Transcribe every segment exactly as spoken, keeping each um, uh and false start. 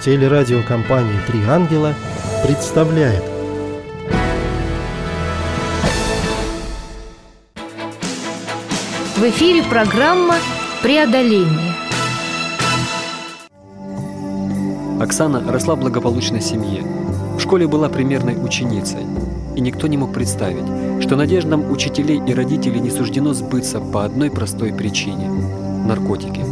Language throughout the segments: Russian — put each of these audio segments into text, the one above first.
Телерадиокомпания «Три ангела» представляет. В эфире программа «Преодоление». Оксана росла в благополучной семье. В школе была примерной ученицей. И никто не мог представить, что надеждам учителей и родителей не суждено сбыться по одной простой причине – наркотики.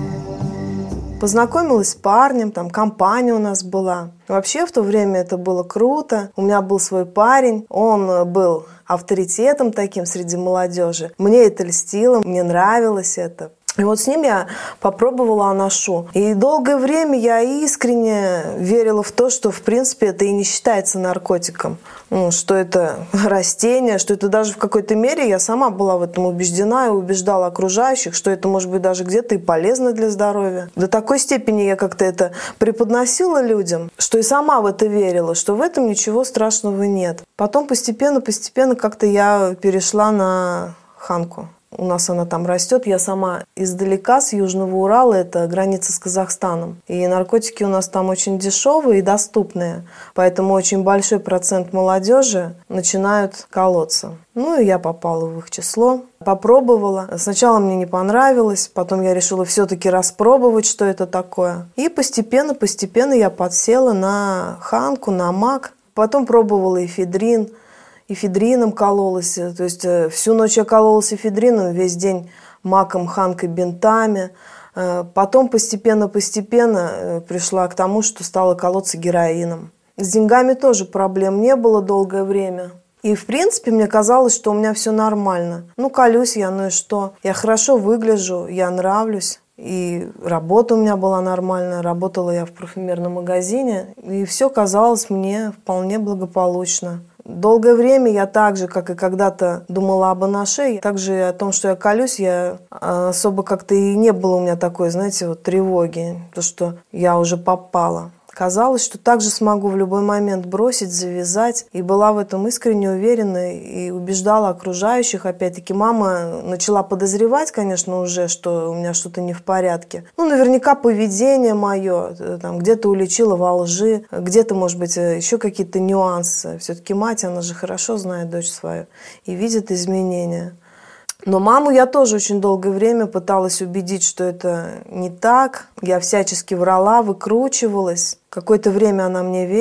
Познакомилась с парнем, там компания у нас была. Вообще в то время это было круто. У меня был свой парень, он был авторитетом таким среди молодежи. Мне это льстило, мне нравилось это. И вот с ним я попробовала анашу. И долгое время я искренне верила в то, что, в принципе, это и не считается наркотиком. Ну, что это растение, что это даже в какой-то мере я сама была в этом убеждена и убеждала окружающих, что это может быть даже где-то и полезно для здоровья. До такой степени я как-то это преподносила людям, что и сама в это верила, что в этом ничего страшного нет. Потом постепенно-постепенно как-то я перешла на ханку. У нас она там растет. Я сама издалека, с Южного Урала, это граница с Казахстаном. И наркотики у нас там очень дешевые и доступные. Поэтому очень большой процент молодежи начинают колоться. Ну и я попала в их число. Попробовала. Сначала мне не понравилось, потом я решила все-таки распробовать, что это такое. И постепенно-постепенно я подсела на ханку, на мак. Потом пробовала эфедрин. Эфедрином кололась, то есть всю ночь я кололась эфедрином, весь день маком, ханкой, бинтами. Потом постепенно-постепенно пришла к тому, что стала колоться героином. С деньгами тоже проблем не было долгое время. И, в принципе, мне казалось, что у меня все нормально. Ну, колюсь я, ну и что? Я хорошо выгляжу, я нравлюсь. И работа у меня была нормальная, работала я в парфюмерном магазине. И все казалось мне вполне благополучно. Долгое время я так же, как и когда-то думала об анаше, также и о том, что я колюсь, я особо как-то и не было у меня такой, знаете, вот тревоги, то, что я уже попала. Казалось, что также смогу в любой момент бросить, завязать. И была в этом искренне уверена и убеждала окружающих. Опять-таки мама начала подозревать, конечно, уже, что у меня что-то не в порядке. Ну, наверняка поведение мое, там, где-то уличила во лжи, где-то, может быть, еще какие-то нюансы. Все-таки мать, она же хорошо знает дочь свою и видит изменения. Но маму я тоже очень долгое время пыталась убедить, что это не так. Я всячески врала, выкручивалась. Какое-то время она мне верила.